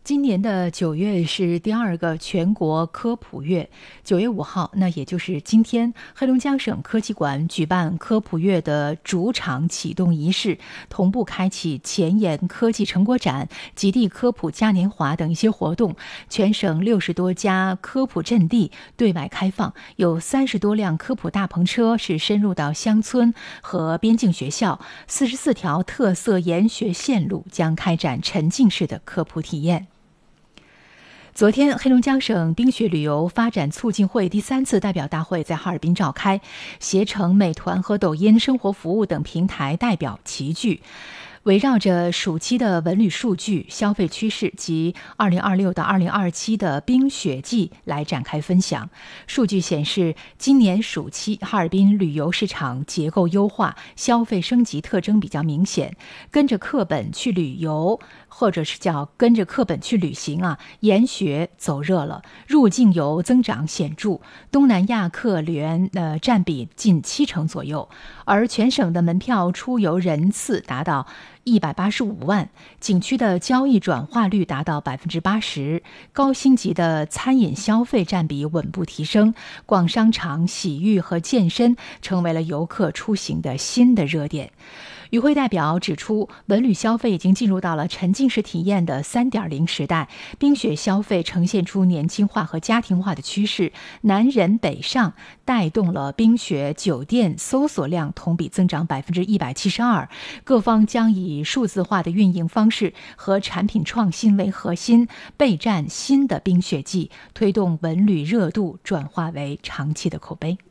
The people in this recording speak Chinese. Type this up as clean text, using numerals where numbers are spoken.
今年的9月是第2个全国科普月，9月5号，那也就是今天，黑龙江省科技馆举办科普月的主场启动仪式，同步开启前沿科技成果展、极地科普嘉年华等一些活动。全省60多家科普阵地对外开放，有30多辆科普大篷车是深入到乡村和边境学校，44条特色研学线路将开展沉浸式的科普体验。昨天，黑龙江省冰雪旅游发展促进会第3次代表大会在哈尔滨召开，携程、美团和抖音生活服务等平台代表齐聚，围绕着暑期的文旅数据、消费趋势及2026到2027的冰雪季来展开分享。数据显示，今年暑期哈尔滨旅游市场结构优化，消费升级特征比较明显。跟着课本去旅游，或者是叫跟着课本去旅行研学走热了，入境游增长显著，东南亚客源占比近70%左右，而全省的门票出游人次达到185万，景区的交易转化率达到80%，高星级的餐饮消费占比稳步提升，逛商场、洗浴和健身成为了游客出行的新的热点。与会代表指出，文旅消费已经进入到了沉浸式体验的 3.0 时代，冰雪消费呈现出年轻化和家庭化的趋势，南人北上带动了冰雪酒店搜索量同比增长 172%， 各方将以数字化的运营方式和产品创新为核心，备战新的冰雪季，推动文旅热度转化为长期的口碑。